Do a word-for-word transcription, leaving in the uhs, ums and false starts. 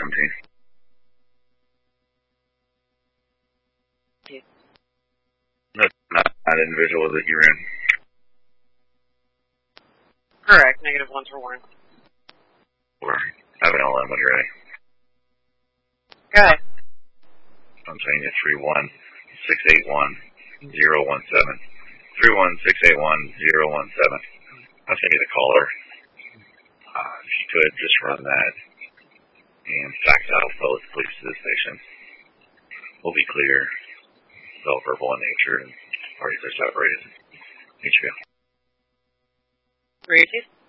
seventeen. That's not that individual that you ran. Correct. Negative ones for warning. Or having L M when you're ready. Go ahead. I'm saying it's three one six eight one zero one seven. three one six eight one zero one seven. I'll send you the caller. Uh, if you could, just run that and fax out both police to the station. We'll be clear. It's all verbal in nature and parties are separated. H B O. Three, two.